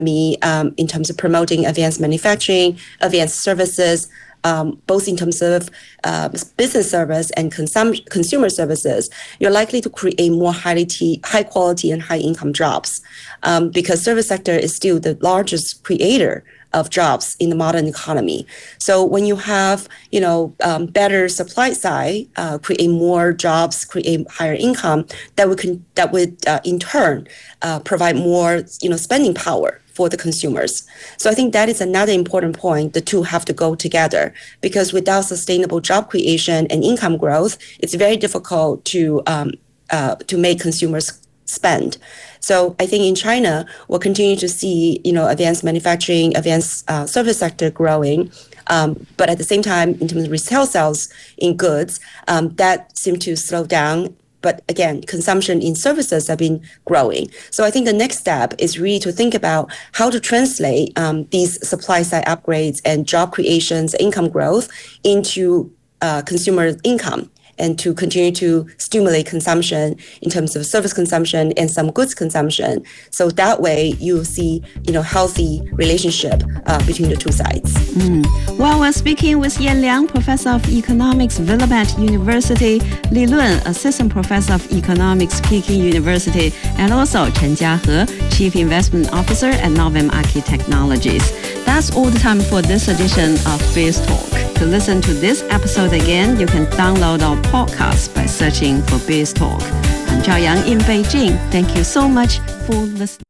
in terms of promoting advanced manufacturing, advanced services, both in terms of business service and consumer services, you're likely to create more high quality and high income jobs, because service sector is still the largest creator of jobs in the modern economy. So when you have, better supply side, create more jobs, create higher income, that would in turn provide more, spending power for the consumers. So I think that is another important point. The two have to go together, because without sustainable job creation and income growth, it's very difficult to make consumers spend. So I think in China, we'll continue to see, advanced manufacturing, advanced service sector growing. But at the same time, in terms of retail sales in goods, that seemed to slow down. But again, consumption in services have been growing. So I think the next step is really to think about how to translate these supply side upgrades and job creations, income growth into consumer income, and to continue to stimulate consumption in terms of service consumption and some goods consumption. So that way you see, healthy relationship between the two sides. Well, we're speaking with Yan Liang, Professor of Economics, Willamette University, Li Lun, Assistant Professor of Economics, Peking University, and also Chen Jiahe, Chief Investment Officer at Novum Architechnologies. That's all the time for this edition of Biz Talk. To listen to this episode again, you can download our podcast by searching for Biz Talk. I'm Zhao Yang in Beijing. Thank you so much for listening.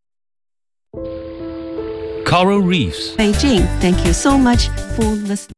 Coral reefs. Beijing. Thank you so much for listening.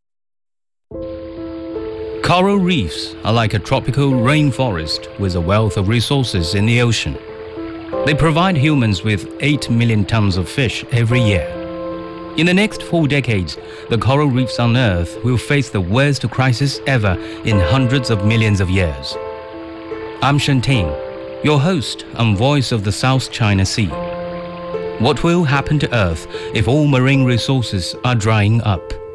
Coral reefs are like a tropical rainforest with a wealth of resources in the ocean. They provide humans with 8 million tons of fish every year. In the next 4 decades, the coral reefs on Earth will face the worst crisis ever in hundreds of millions of years. I'm Shen Ting, your host and voice of the South China Sea. What will happen to Earth if all marine resources are drying up?